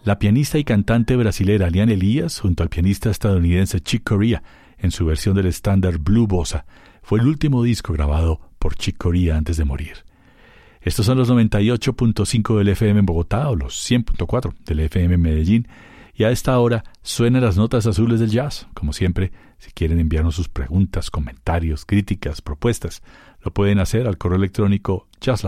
La pianista y cantante brasilera Liane Elias, junto al pianista estadounidense Chick Corea, en su versión del estándar Blue Bossa, fue el último disco grabado por Chick Corea antes de morir. Estos son los 98.5 del FM en Bogotá o los 100.4 del FM en Medellín, y a esta hora suenan las notas azules del jazz. Como siempre, si quieren enviarnos sus preguntas, comentarios, críticas, propuestas, lo pueden hacer al correo electrónico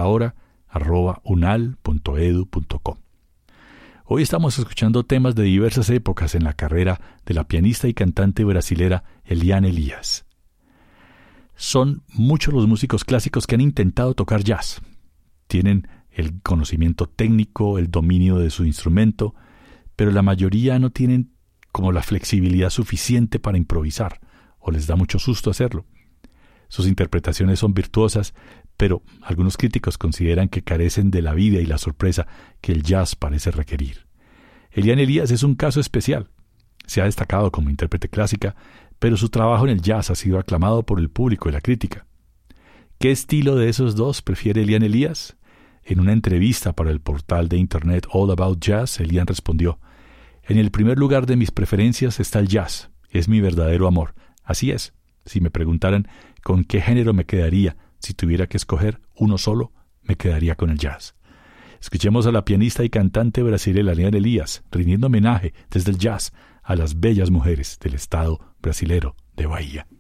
jazzlahora@unal.edu.co. Hoy estamos escuchando temas de diversas épocas en la carrera de la pianista y cantante brasilera Liane Elias. Son muchos los músicos clásicos que han intentado tocar jazz. Tienen el conocimiento técnico, el dominio de su instrumento, pero la mayoría no tienen como la flexibilidad suficiente para improvisar, o les da mucho susto hacerlo. Sus interpretaciones son virtuosas, pero algunos críticos consideran que carecen de la vida y la sorpresa que el jazz parece requerir. Liane Elias es un caso especial. Se ha destacado como intérprete clásica, pero su trabajo en el jazz ha sido aclamado por el público y la crítica. ¿Qué estilo de esos dos prefiere Liane Elias? En una entrevista para el portal de internet All About Jazz, Liane respondió: «En el primer lugar de mis preferencias está el jazz. Es mi verdadero amor. Así es. Si me preguntaran con qué género me quedaría, si tuviera que escoger uno solo, me quedaría con el jazz». Escuchemos a la pianista y cantante brasileña Liane Elias rindiendo homenaje desde el jazz a las bellas mujeres del estado brasilero de Bahía.